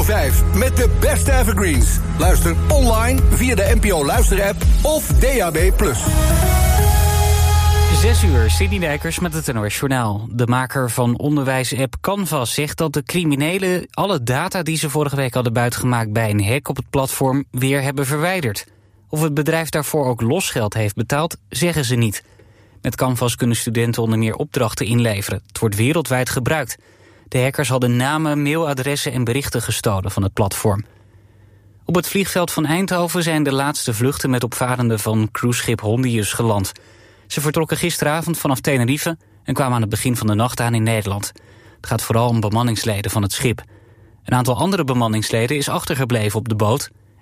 5 met de beste evergreens. Luister online via de NPO Luisterapp of DAB+. 6 uur, Sidney Dijkers met het NOS Journaal. De maker van onderwijsapp Canvas zegt dat de criminelen alle data die ze vorige week hadden buitgemaakt bij een hack op het platform weer hebben verwijderd. Of het bedrijf daarvoor ook losgeld heeft betaald, zeggen ze niet. Met Canvas kunnen studenten onder meer opdrachten inleveren. Het wordt wereldwijd gebruikt. De hackers hadden namen, mailadressen en berichten gestolen van het platform. Op het vliegveld van Eindhoven zijn de laatste vluchten met opvarenden van cruiseschip Hondius geland. Ze vertrokken gisteravond vanaf Tenerife en kwamen aan het begin van de nacht aan in Nederland. Het gaat vooral om bemanningsleden van het schip. Een aantal andere bemanningsleden is achtergebleven op de boot.